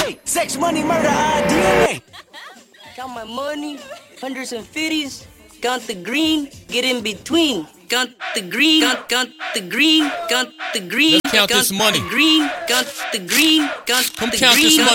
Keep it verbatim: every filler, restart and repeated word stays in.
Hey, sex, money, murder, uh, D N A. Count my money, hundreds and fifties. Count the green, get in between. Count the green, count, count the green, count the green. Let's count this money. The green, count the green, count Come the count green, this money.